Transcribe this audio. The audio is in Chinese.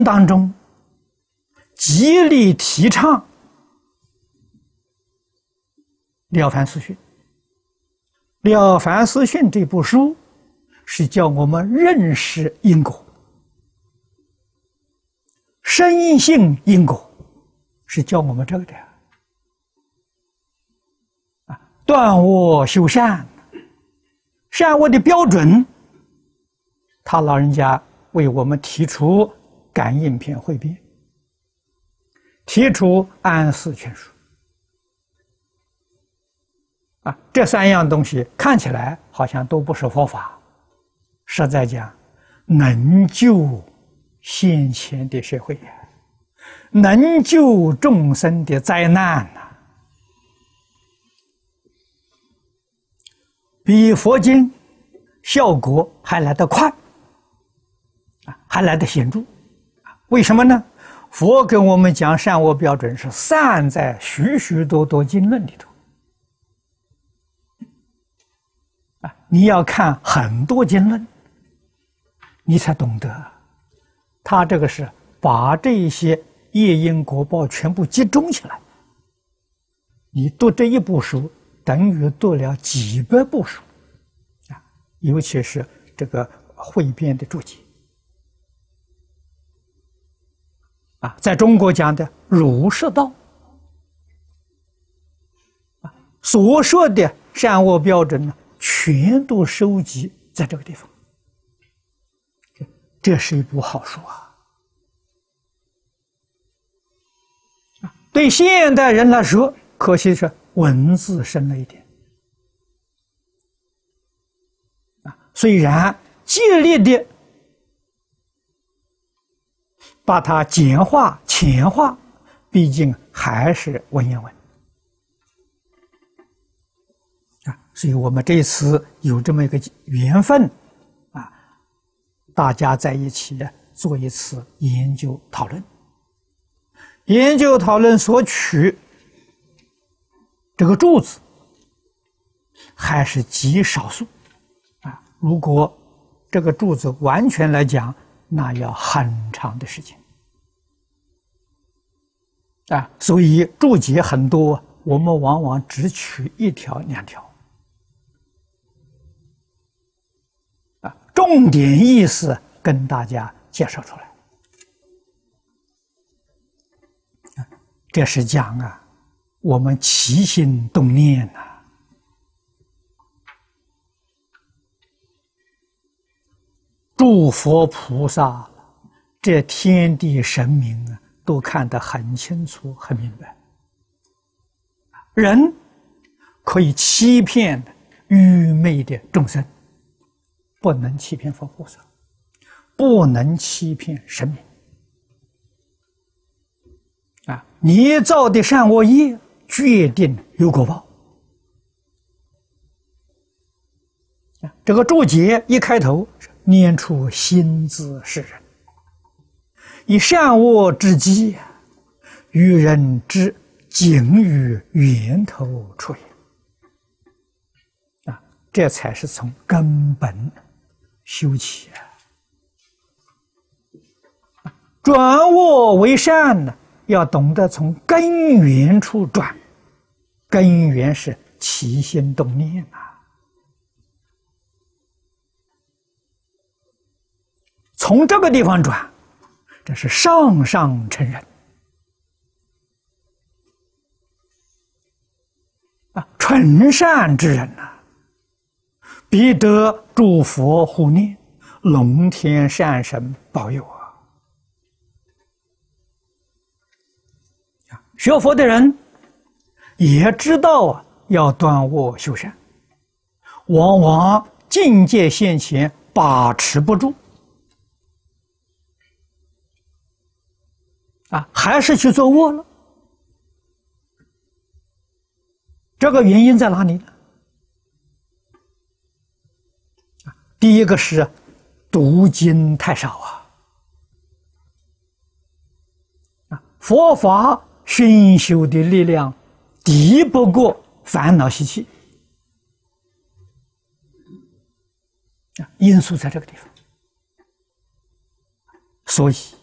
当中极力提倡《了凡四训》。《了凡四训》这部书是叫我们认识因果，深信因果，是教我们这个的。断恶修善，善恶的标准，他老人家为我们提出感应篇汇编，提出安世全书。这三样东西看起来好像都不是佛法，实在讲，能救先前的社会，能救众生的灾难比佛经效果还来得快，还来得显著。为什么呢？佛跟我们讲善恶标准是散在许许多多经论里头。你要看很多经论，你才懂得，他这个是把这些业因果报全部集中起来。你读这一部书，等于读了几百部书，尤其是这个汇编的注解，在中国讲的儒释道，所说的善恶标准呢，全都收集在这个地方。这是一部好书对现代人来说，可惜是文字深了一点。虽然极力的把它简化、浅化，毕竟还是文言文。所以我们这次有这么一个缘分大家在一起做一次研究讨论。研究讨论所取这个柱子还是极少数如果这个柱子完全来讲，那要很长的时间所以注解很多，我们往往只取一条、两条重点意思跟大家介绍出来。这是讲我们起心动念诸佛菩萨，这天地神明都看得很清楚、很明白。人可以欺骗愚昧的众生，不能欺骗佛菩萨，不能欺骗神明你造的善恶业决定有果报这个注解一开头念出心字是人，以善恶之机于人之景于源头出也这才是从根本修起转恶为善呢，要懂得从根源处转，根源是起心动念从这个地方转，这是上上成人纯善之人必得诸佛护念，龙天善神保佑学佛的人也知道要断恶修善，往往境界现前把持不住还是去做恶了。这个原因在哪里呢？第一个是读经太少佛法熏修的力量敌不过烦恼习气因素在这个地方，所以